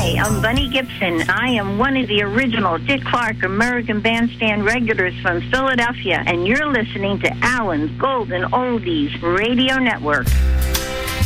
Hi, I'm Bunny Gibson. I am one of the original Dick Clark American Bandstand regulars from Philadelphia, and you're listening to Alan's Golden Oldies Radio Network.